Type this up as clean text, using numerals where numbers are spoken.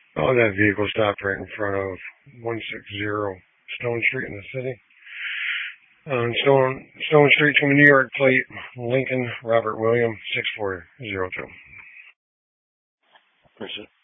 Oh, that vehicle stopped right in front of 160 Stone Street in the city. On Stone Street from New York plate, Lincoln, Robert William, 6402.